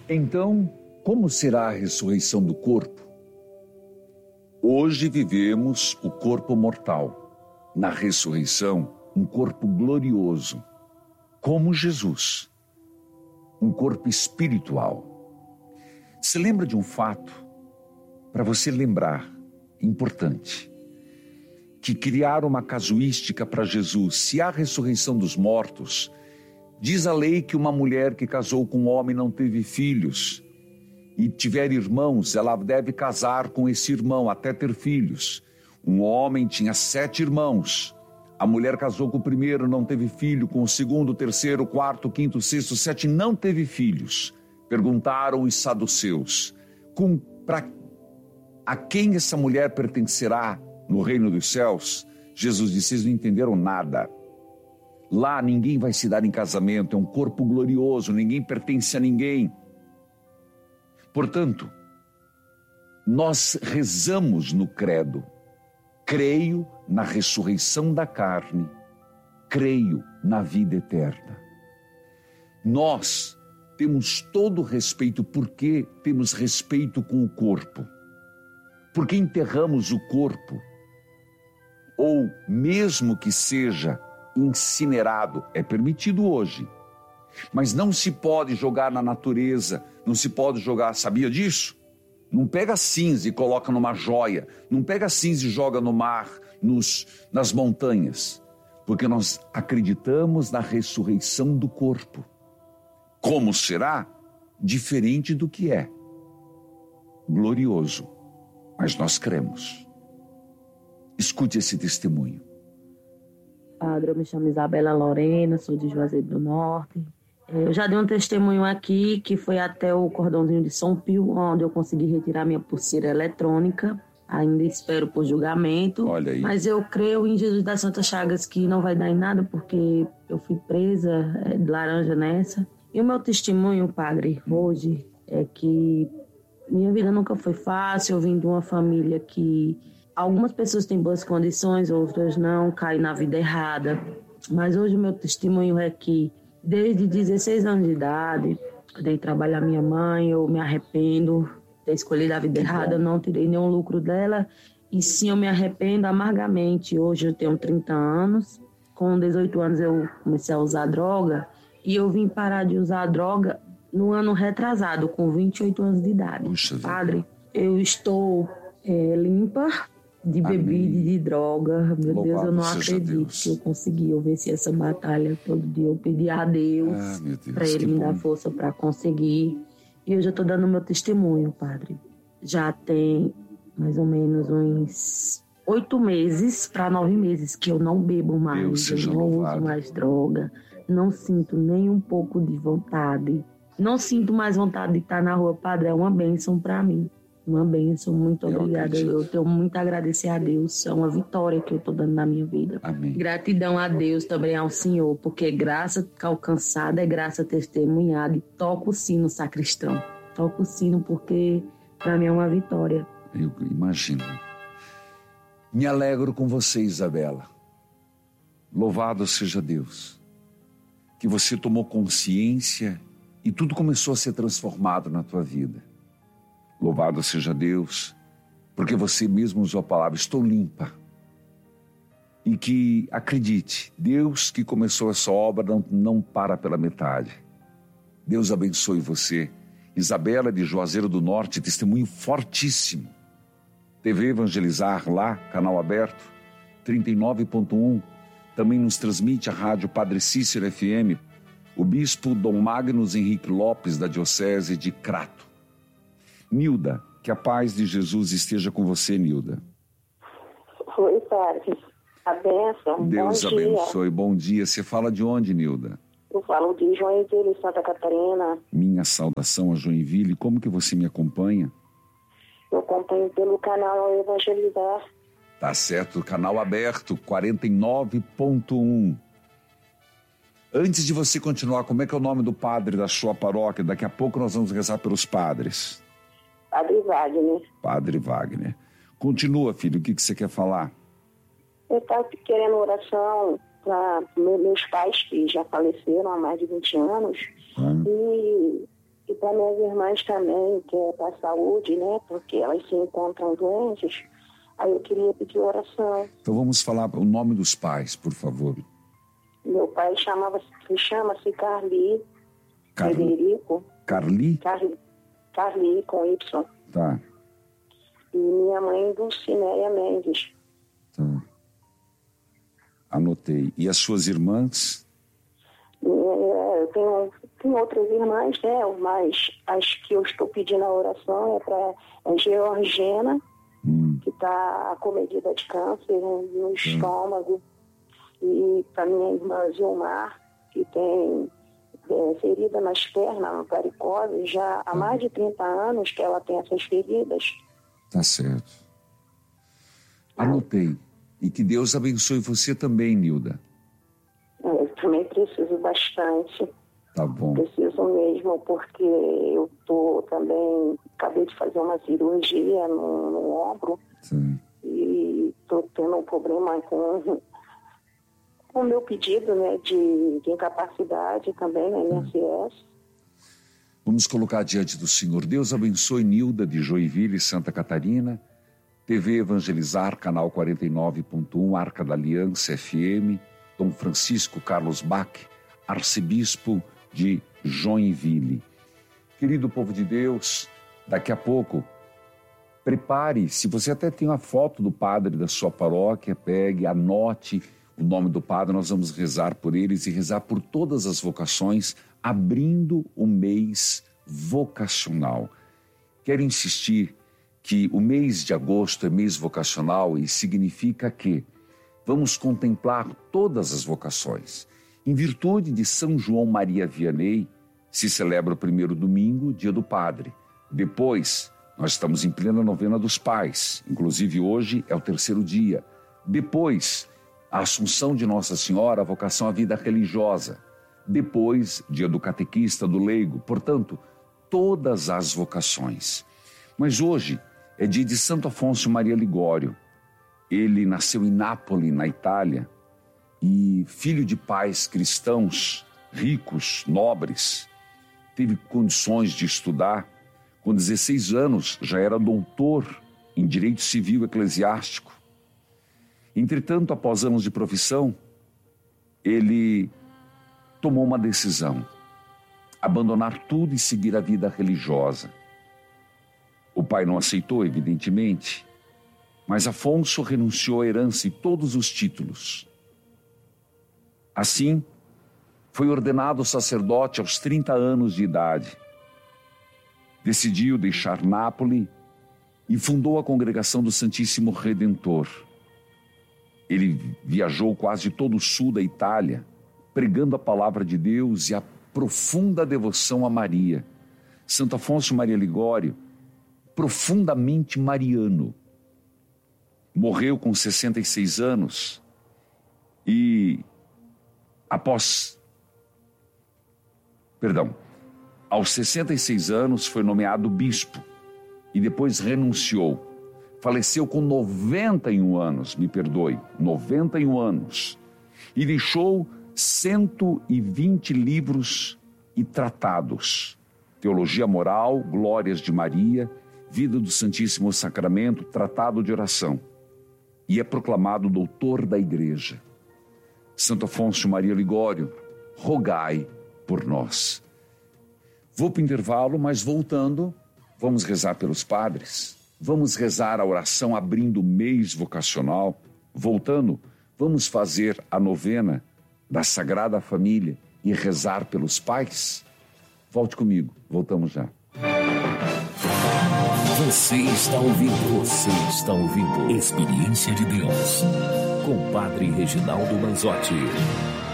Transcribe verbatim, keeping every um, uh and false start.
Então, como será a ressurreição do corpo? Hoje vivemos o corpo mortal. Na ressurreição, um corpo glorioso, como Jesus. Um corpo espiritual. Se lembra de um fato, para você lembrar, importante, que criaram uma casuística para Jesus. Se há ressurreição dos mortos, diz a lei que uma mulher que casou com um homem não teve filhos e tiver irmãos, ela deve casar com esse irmão até ter filhos. Um homem tinha sete irmãos. A mulher casou com o primeiro, não teve filho, com o segundo, terceiro, quarto, quinto, sexto, sete, não teve filhos. Perguntaram os saduceus, com, pra, a quem essa mulher pertencerá no reino dos céus? Jesus disse, vocês não entenderam nada. Lá ninguém vai se dar em casamento, é um corpo glorioso, ninguém pertence a ninguém. Portanto, nós rezamos no credo, creio na ressurreição da carne, creio na vida eterna. Nós temos todo o respeito, porque temos respeito com o corpo. Porque enterramos o corpo, ou mesmo que seja incinerado, é permitido hoje, mas não se pode jogar na natureza, não se pode jogar, sabia disso? Não pega cinza e coloca numa joia, não pega cinza e joga no mar, nos, nas montanhas, porque nós acreditamos na ressurreição do corpo. Como será? Diferente do que é. Glorioso, mas nós cremos. Escute esse testemunho. Padre, eu me chamo Isabela Lorena, sou de Juazeiro do Norte. Eu já dei um testemunho aqui, que foi até o cordãozinho de São Pio, onde eu consegui retirar minha pulseira eletrônica. Ainda espero por julgamento. Olha aí. Mas eu creio em Jesus das Santas Chagas que não vai dar em nada, porque eu fui presa é, de laranja nessa. E o meu testemunho, padre, hoje, é que minha vida nunca foi fácil. Eu vim de uma família que algumas pessoas têm boas condições, outras não, caem na vida errada. Mas hoje o meu testemunho é que desde dezesseis anos de idade, eu dei trabalho à minha mãe, eu me arrependo de ter escolhido a vida errada, eu não tirei nenhum lucro dela, e sim, eu me arrependo amargamente. Hoje eu tenho trinta anos, com dezoito anos eu comecei a usar droga, e eu vim parar de usar droga no ano retrasado, com vinte e oito anos de idade. Puxa, padre, eu estou é, limpa de bebida e de droga. Meu Louvado Deus, eu não acredito Deus. que eu consegui. Eu venci essa batalha todo dia. Eu pedi a Deus, ah, para Ele me dar força para conseguir. E eu já estou dando meu testemunho, padre. Já tem mais ou menos uns oito meses para nove meses que eu não bebo mais. Deus eu seja não louvado. uso mais droga. Não sinto nem um pouco de vontade. Não sinto mais vontade de estar na rua, padre. É uma bênção para mim. Uma bênção, muito eu obrigada. Acredito. Eu tenho muito a agradecer a Deus. É uma vitória que eu estou dando na minha vida. Amém. Gratidão a Deus, também ao Senhor, porque graça alcançada é graça testemunhada. E toco o sino, sacristão. Toco o sino porque para mim é uma vitória. Eu imagino. Me alegro com você, Isabela. Louvado seja Deus. Que você tomou consciência e tudo começou a ser transformado na tua vida. Louvado seja Deus, porque você mesmo usou a palavra, estou limpa. E que, acredite, Deus que começou essa obra não, não para pela metade. Deus abençoe você. Isabela de Juazeiro do Norte, testemunho fortíssimo. T V Evangelizar lá, canal aberto, trinta e nove ponto um. Também nos transmite a rádio Padre Cícero F M, o bispo Dom Magnus Henrique Lopes, da Diocese de Crato. Nilda, que a paz de Jesus esteja com você, Nilda. Oi, padre. A bênção. Deus bom abençoe. Dia. Bom dia. Você fala de onde, Nilda? Eu falo de Joinville, Santa Catarina. Minha saudação a Joinville. Como que você me acompanha? Eu acompanho pelo canal Evangelizar. Tá certo, canal aberto, quarenta e nove ponto um. Antes de você continuar, como é que é o nome do padre da sua paróquia? Daqui a pouco nós vamos rezar pelos padres. Padre Wagner. Padre Wagner. Continua, filho, o que, que você quer falar? Eu estava querendo oração para meus pais, que já faleceram há mais de vinte anos, hum. e, e para minhas irmãs também, que é para a saúde, né? Porque elas se encontram doentes. Aí eu queria pedir oração. Então vamos falar o nome dos pais, por favor. Meu pai chamava, chama-se Carli Car... Frederico. Carli? Carli, Carli com Y. Tá. E minha mãe, Dulcinéia Mendes. Tá. Anotei. E as suas irmãs? Eu tenho, tenho outras irmãs, né? Mas as que eu estou pedindo a oração é para a Georgina, hum. que está acomedida de câncer no hum. estômago. E para minha irmã Gilmar, que tem é, ferida nas pernas, varicose, já há mais de trinta anos que ela tem essas feridas. Tá certo. Anotei. E que Deus abençoe você também, Nilda. Eu também preciso bastante. Tá bom. Preciso mesmo, porque eu tô também... Acabei de fazer uma cirurgia no, no ombro. Sim. E tô tendo um problema com... com o meu pedido, né, de, de incapacidade também na M S S. Vamos colocar diante do Senhor. Deus abençoe Nilda de Joinville, Santa Catarina. T V Evangelizar, canal quarenta e nove ponto um, Arca da Aliança F M. Dom Francisco Carlos Bach, arcebispo de Joinville. Querido povo de Deus, daqui a pouco, prepare, se você até tem uma foto do padre da sua paróquia, pegue, anote o nome do padre, nós vamos rezar por eles e rezar por todas as vocações, abrindo o mês vocacional. Quero insistir que o mês de agosto é mês vocacional e significa que vamos contemplar todas as vocações. Em virtude de São João Maria Vianney, se celebra o primeiro domingo, dia do Padre. Depois, nós estamos em plena novena dos pais, inclusive hoje é o terceiro dia. Depois, a Assunção de Nossa Senhora, a vocação à vida religiosa. Depois, dia do catequista, do leigo. Portanto, todas as vocações. Mas hoje é dia de Santo Afonso Maria Ligório. Ele nasceu em Nápoles, na Itália, e filho de pais cristãos, ricos, nobres, teve condições de estudar. Com dezesseis anos, já era doutor em Direito Civil Eclesiástico. Entretanto, após anos de profissão, ele tomou uma decisão: abandonar tudo e seguir a vida religiosa. O pai não aceitou, evidentemente, mas Afonso renunciou à herança e todos os títulos. Assim, foi ordenado sacerdote aos trinta anos de idade. Decidiu deixar Nápoles e fundou a Congregação do Santíssimo Redentor. Ele viajou quase todo o sul da Itália, pregando a palavra de Deus e a profunda devoção a Maria. Santo Afonso Maria Ligório, profundamente mariano. Morreu com sessenta e seis anos e, após, perdão, aos sessenta e seis anos foi nomeado bispo e depois renunciou. Faleceu com noventa e um anos, me perdoe, noventa e um anos. E deixou cento e vinte livros e tratados. Teologia Moral, Glórias de Maria, Vida do Santíssimo Sacramento, Tratado de Oração. E é proclamado doutor da Igreja. Santo Afonso Maria Ligório, rogai por nós. Vou para o intervalo, mas voltando, vamos rezar pelos padres. Vamos rezar a oração abrindo o mês vocacional. Voltando, vamos fazer a novena da Sagrada Família e rezar pelos pais. Volte comigo, voltamos já. Você está ouvindo, você está ouvindo Experiência de Deus com Padre Reginaldo Manzotti.